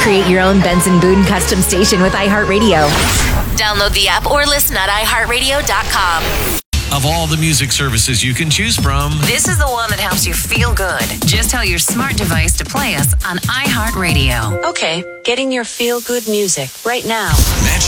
Create your own Benson Boone custom station with iHeartRadio. Download the app or listen at iHeartRadio.com. Of all the music services you can choose from, This is the one that helps you feel good. Just tell your smart device to play us on iHeartRadio. Okay, getting your feel-good music right now. match